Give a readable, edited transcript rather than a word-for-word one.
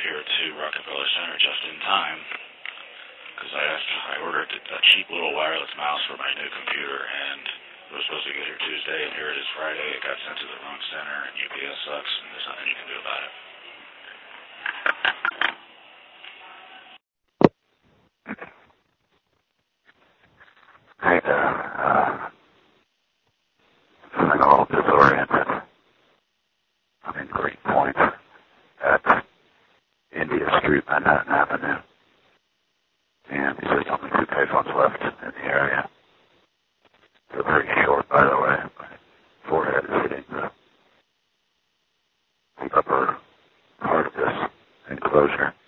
here to Rockefeller Center just in time because I ordered a cheap little wireless mouse for my new computer, and it was supposed to get here Tuesday, and here it is Friday. It got sent to the wrong center, and UPS sucks, and there's nothing you can do about it. Hey there, feeling all disoriented. I'm in Greenpoint at India Street, Manhattan Avenue. And there's only 2 payphones left in the area. They're very short, by the way. My forehead is hitting the upper part of this enclosure.